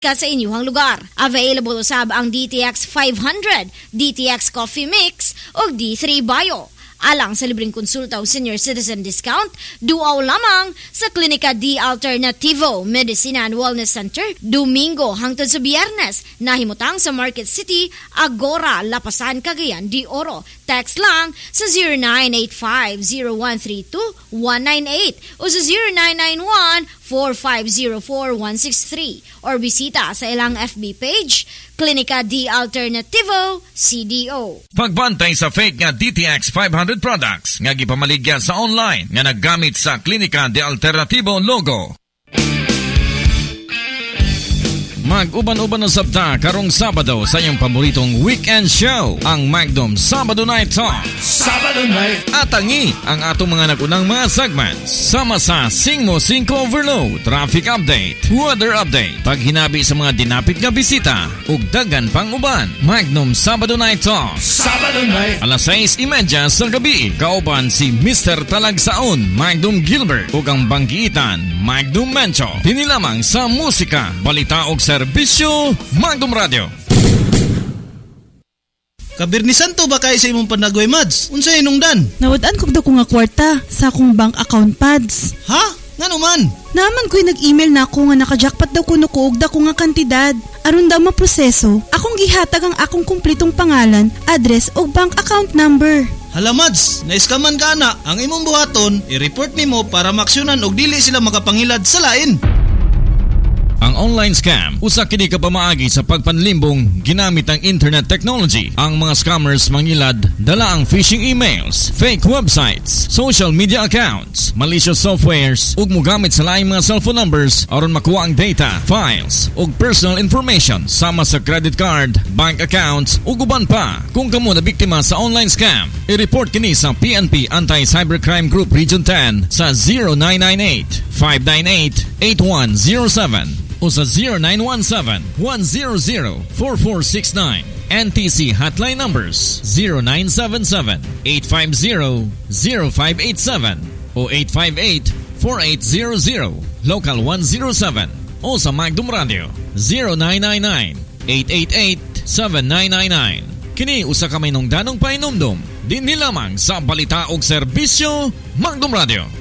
ka sa inyong lugar. Available usab ang DTX 500, DTX Coffee Mix o D3 Bio. Alang sa libreng konsulta o senior citizen discount, duaw lamang sa Klinika D Alternativo Medicine and Wellness Center, Domingo hangtod sa Biyernes, nahimutang sa Market City, Agora, Lapasan, Cagayan de Oro. Text lang sa 0985-0132-198 o sa 0991-4504-163 or bisita sa ilang FB page, Klinika D Alternativo, CDO. Pagbantay sa fake nga DTX 500 products nga gipamaligya sa online nga naggamit sa Klinika D Alternativo logo. Mag-uban-uban ng sabta karong Sabado sa iyong paboritong weekend show, ang Magnum Sabado Night Talk. Sabado Night! Atangi ang atong mga nagunang mga segments. Sama sa Sing Mo 5 Overload, Traffic Update, Weather Update, paghinabi sa mga dinapit nga bisita, ug dagan pang uban. Magnum Sabado Night Talk. Sabado Night! Alas 6:30 sa gabi, kauban si Mr. Talagsaon, Magnum Gilbert, ug ang banggiitan, Magnum Mencho. Dinilamang sa musika, balita ug serbisyo, Magnum Radio. Kabirnisan to ba kayo sa imong panagoy, Mads? Unsay inungdan? Nawadaan kog daw ko nga kwarta sa akong bank account pads. Ha? Ngano man? Naman ko'y nag-email na ako nga naka-jackpot daw ko nukuog da ko nga kantidad. Aron daw maproseso, akong gihatag ang akong kumplitong pangalan, address o bank account number. Hala, Mads, naiskaman ka na. Ang imong buhaton, i-report nimo para maksyonan og dili sila makapangilad sa lain. Ang online scam, usa kini ka pamaagi sa pagpanlimbong ginamit ang internet technology. Ang mga scammers mangilad dala ang phishing emails, fake websites, social media accounts, malicious softwares ug mogamit sa laing mga cellphone numbers aron makuha ang data, files ug personal information sama sa credit card, bank accounts ug uban pa. Kung kamo na biktima sa online scam, i-report kini sa PNP Anti-Cybercrime Group Region 10 sa 0998-598-8107 o sa 0917-100-4469. NTC hotline numbers 0977-850-0587 o 858-4800, local 107 o sa Magnum Radio 0999-888-7999. Kini usa ka may nungdanong painumdum din nilamang sa balita og serbisyo, Magnum Radio.